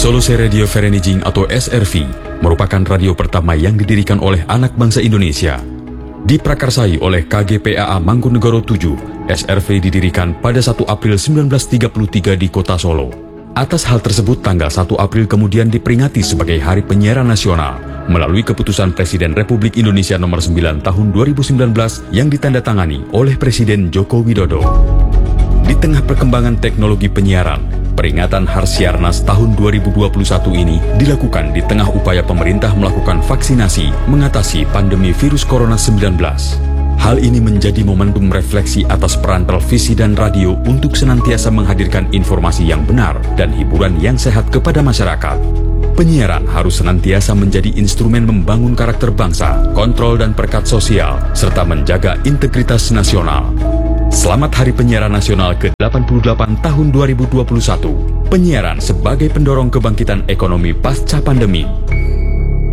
Solose Radio Vereniging atau SRV merupakan radio pertama yang didirikan oleh anak bangsa Indonesia. Diprakarsai oleh KGPAA Mangkunegoro 7, SRV didirikan pada 1 April 1933 di kota Solo. Atas hal tersebut, tanggal 1 April kemudian diperingati sebagai Hari Penyiaran Nasional melalui keputusan Presiden Republik Indonesia nomor 9 tahun 2019 yang ditandatangani oleh Presiden Joko Widodo. Di tengah perkembangan teknologi penyiaran, peringatan Harsiarnas tahun 2021 ini dilakukan di tengah upaya pemerintah melakukan vaksinasi mengatasi pandemi virus Corona 19. Hal ini menjadi momentum refleksi atas peran televisi dan radio untuk senantiasa menghadirkan informasi yang benar dan hiburan yang sehat kepada masyarakat. Penyiaran harus senantiasa menjadi instrumen membangun karakter bangsa, kontrol dan perekat sosial, serta menjaga integritas nasional. Selamat Hari Penyiaran Nasional ke-88 tahun 2021. Penyiaran sebagai pendorong kebangkitan ekonomi pasca pandemi.